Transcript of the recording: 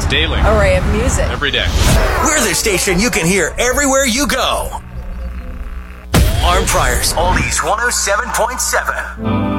daily. Array of music. Every day. We're the station you can hear everywhere you go. Arm Priors, Oldies 107.7.